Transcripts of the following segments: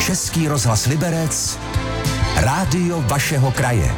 Český rozhlas Liberec, rádio vašeho kraje.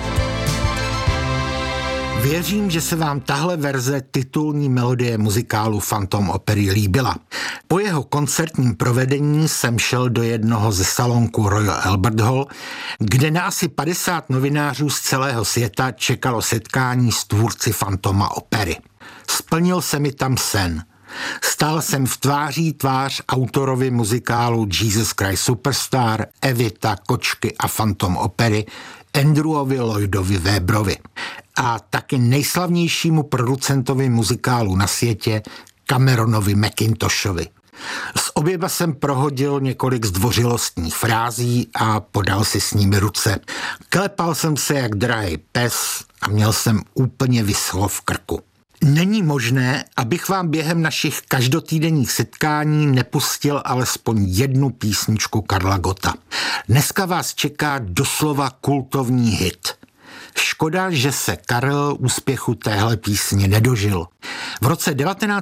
Věřím, že se vám tahle verze titulní melodie muzikálu Phantom opery líbila. Po jeho koncertním provedení jsem šel do jednoho ze salonků Royal Albert Hall, kde na asi 50 novinářů z celého světa čekalo setkání s tvůrci Phantoma opery. Splnil se mi tam sen. Stál jsem v tváří tvář autorovi muzikálu Jesus Christ Superstar, Evita, Kočky a Phantom opery Andrewovi Lloydovi Webberovi a taky nejslavnějšímu producentovi muzikálu na světě Cameronovi Mackintoshovi. S oběma jsem prohodil několik zdvořilostních frází a podal si s nimi ruce. Klepal jsem se jak drahý pes a měl jsem úplně vyschlo v krku. Není možné, abych vám během našich každotýdenních setkání nepustil alespoň jednu písničku Karla Gotta. Dneska vás čeká doslova kultovní hit. Škoda, že se Karel úspěchu téhle písně nedožil. V roce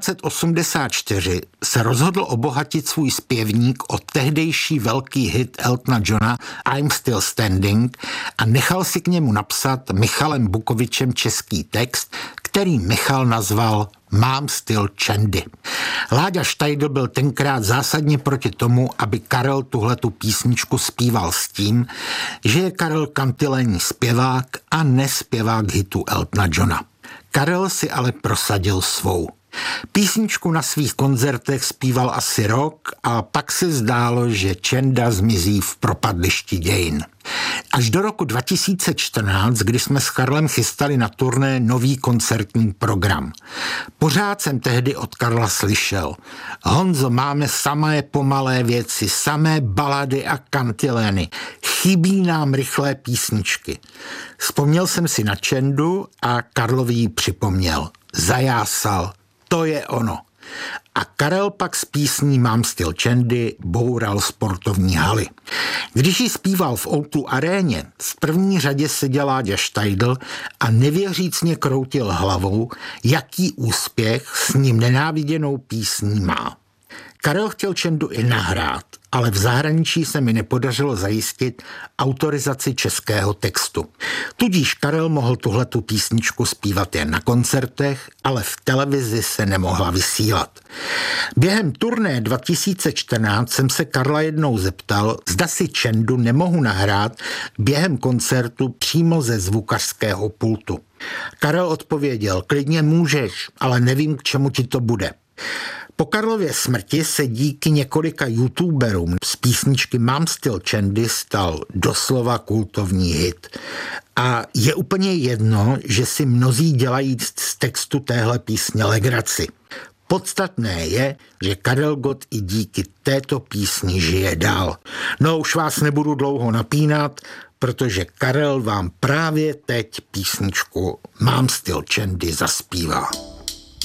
1984 se rozhodl obohatit svůj zpěvník o tehdejší velký hit Eltona Johna I'm Still Standing a nechal si k němu napsat Michalem Bukovičem český text, který Michal nazval Mám styl Chandy. Láďa Štajdl byl tenkrát zásadně proti tomu, aby Karel tuhletu písničku zpíval s tím, že je Karel kantilénní zpěvák a nespěvák hitu Eltona Johna. Karel si ale prosadil svou. Písničku na svých koncertech zpíval asi rok a pak se zdálo, že Čenda zmizí v propadlišti dějin. Až do roku 2014, kdy jsme s Karlem chystali na turné nový koncertní program. Pořád jsem tehdy od Karla slyšel: Honzo, máme samé pomalé věci, samé balady a kantilény. Chybí nám rychlé písničky. Vzpomněl jsem si na Čendu a Karlovi ji připomněl. Zajásal. To je ono. A Karel pak s písní Mám styl Chandy boural sportovní haly. Když ji zpíval v O2 aréně, v první řadě seděl Láďa Štajdl a nevěřícně kroutil hlavou, jaký úspěch s ním nenáviděnou písní má. Karel chtěl Čendu i nahrát, ale v zahraničí se mi nepodařilo zajistit autorizaci českého textu. Tudíž Karel mohl tuhletu písničku zpívat jen na koncertech, ale v televizi se nemohla vysílat. Během turné 2014 jsem se Karla jednou zeptal, zda si Čendu nemohu nahrát během koncertu přímo ze zvukařského pultu. Karel odpověděl: klidně můžeš, ale nevím, k čemu ti to bude. Po Karlově smrti se díky několika youtuberům z písničky Mám styl Chandy stal doslova kultovní hit. A je úplně jedno, že si mnozí dělají z textu téhle písně legraci. Podstatné je, že Karel Gott i díky této písni žije dál. No už vás nebudu dlouho napínat, protože Karel vám právě teď písničku Mám styl Chandy zaspívá.